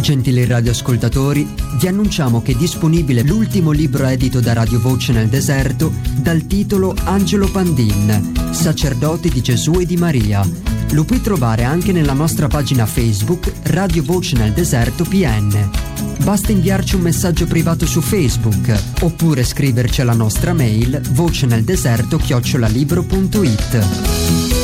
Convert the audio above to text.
Gentili radioascoltatori, vi annunciamo che è disponibile l'ultimo libro edito da Radio Voce nel Deserto dal titolo Angelo Pandin, Sacerdoti di Gesù e di Maria. Lo puoi trovare anche nella nostra pagina Facebook Radio Voce nel Deserto PN. Basta inviarci un messaggio privato su Facebook oppure scriverci alla nostra mail voceneldeserto@libro.it.